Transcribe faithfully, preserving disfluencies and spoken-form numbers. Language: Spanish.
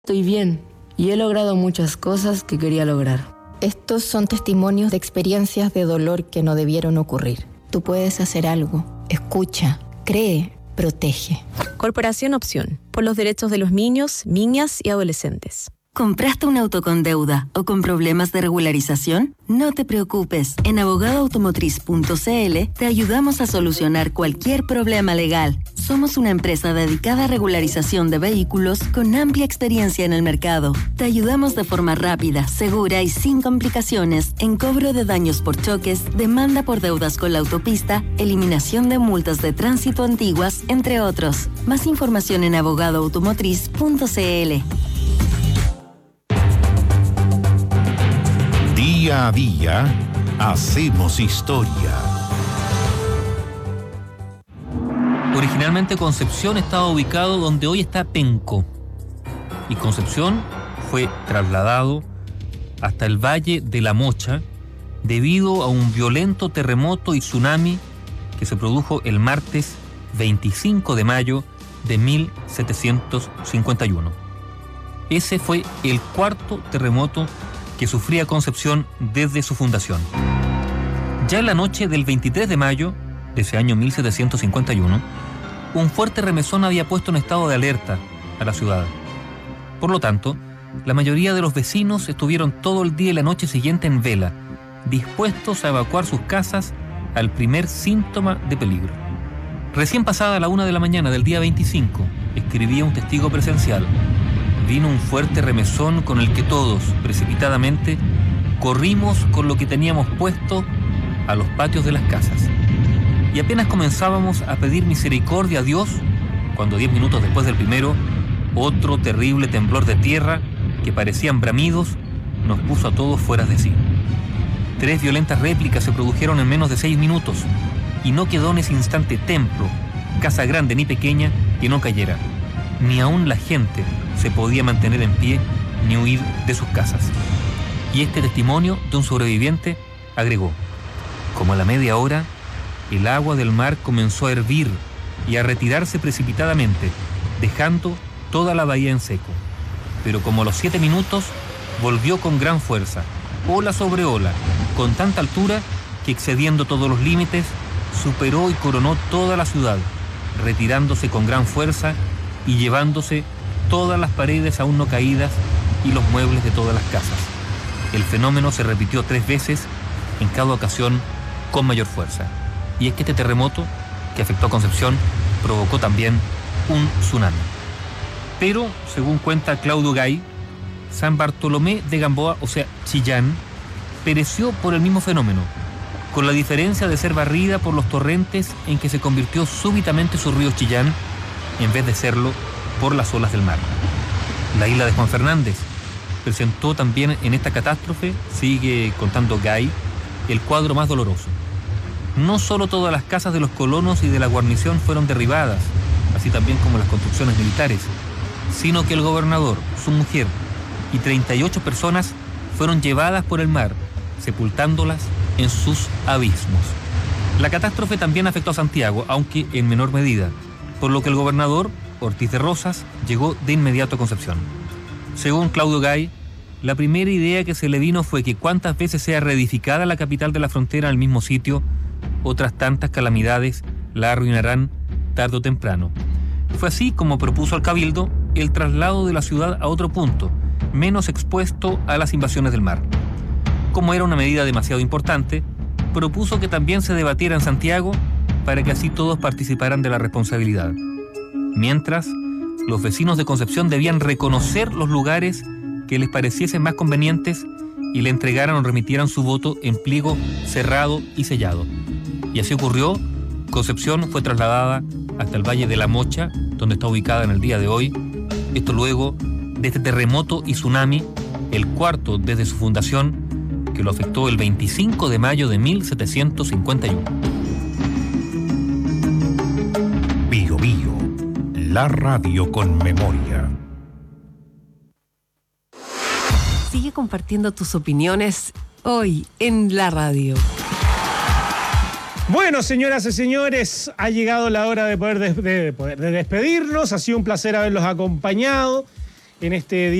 Estoy bien y he logrado muchas cosas que quería lograr. Estos son testimonios de experiencias de dolor que no debieron ocurrir. Tú puedes hacer algo. Escucha, cree, protege. Corporación Opción, por los derechos de los niños, niñas y adolescentes. ¿Compraste un auto con deuda o con problemas de regularización? No te preocupes. En abogado automotriz punto c l te ayudamos a solucionar cualquier problema legal. Somos una empresa dedicada a regularización de vehículos con amplia experiencia en el mercado. Te ayudamos de forma rápida, segura y sin complicaciones en cobro de daños por choques, demanda por deudas con la autopista, eliminación de multas de tránsito antiguas, entre otros. Más información en abogado automotriz punto c l. Día a día, hacemos historia. Originalmente Concepción estaba ubicado donde hoy está Penco. Y Concepción fue trasladado hasta el Valle de la Mocha debido a un violento terremoto y tsunami que se produjo el martes veinticinco de mayo de mil setecientos cincuenta y uno. Ese fue el cuarto terremoto que sufría Concepción desde su fundación. Ya en la noche del veintitrés de mayo de ese año mil setecientos cincuenta y uno, un fuerte remesón había puesto en estado de alerta a la ciudad. Por lo tanto, la mayoría de los vecinos estuvieron todo el día y la noche siguiente en vela, dispuestos a evacuar sus casas al primer síntoma de peligro. Recién pasada la una de la mañana del día veinticinco, escribía un testigo presencial, vino un fuerte remesón con el que todos, precipitadamente, corrimos con lo que teníamos puesto a los patios de las casas. Y apenas comenzábamos a pedir misericordia a Dios, cuando diez minutos después del primero, otro terrible temblor de tierra, que parecían bramidos, nos puso a todos fuera de sí. Tres violentas réplicas se produjeron en menos de seis minutos, y no quedó en ese instante templo, casa grande ni pequeña, que no cayera. Ni aún la gente se podía mantener en pie ni huir de sus casas. Y este testimonio de un sobreviviente agregó: como a la media hora, el agua del mar comenzó a hervir y a retirarse precipitadamente, dejando toda la bahía en seco. Pero como a los siete minutos, volvió con gran fuerza, ola sobre ola, con tanta altura que, excediendo todos los límites, superó y coronó toda la ciudad, retirándose con gran fuerza y llevándose todas las paredes aún no caídas y los muebles de todas las casas. El fenómeno se repitió tres veces, en cada ocasión con mayor fuerza. Y es que este terremoto, que afectó a Concepción, provocó también un tsunami. Pero, según cuenta Claudio Gay, San Bartolomé de Gamboa, o sea, Chillán, pereció por el mismo fenómeno, con la diferencia de ser barrida por los torrentes en que se convirtió súbitamente su río Chillán, en vez de serlo por las olas del mar. La isla de Juan Fernández presentó también en esta catástrofe, sigue contando Gay, el cuadro más doloroso. No solo todas las casas de los colonos y de la guarnición fueron derribadas, así también como las construcciones militares, sino que el gobernador, su mujer y treinta y ocho personas fueron llevadas por el mar, sepultándolas en sus abismos. La catástrofe también afectó a Santiago, aunque en menor medida, por lo que el gobernador, Ortiz de Rosas, llegó de inmediato a Concepción. Según Claudio Gay, la primera idea que se le vino fue que cuantas veces sea reedificada la capital de la frontera en el mismo sitio, otras tantas calamidades la arruinarán tarde o temprano. Fue así como propuso al Cabildo el traslado de la ciudad a otro punto, menos expuesto a las invasiones del mar. Como era una medida demasiado importante, propuso que también se debatiera en Santiago para que así todos participaran de la responsabilidad. Mientras, los vecinos de Concepción debían reconocer los lugares que les pareciesen más convenientes y le entregaran o remitieran su voto en pliego cerrado y sellado. Y así ocurrió. Concepción fue trasladada hasta el Valle de la Mocha, donde está ubicada en el día de hoy. Esto luego de este terremoto y tsunami, el cuarto desde su fundación, que lo afectó el veinticinco de mayo de mil setecientos cincuenta y uno. Bio Bio, la radio con memoria. Sigue compartiendo tus opiniones hoy en la radio. Bueno, señoras y señores, ha llegado la hora de poder, de, de poder de despedirnos. Ha sido un placer haberlos acompañado. en este día.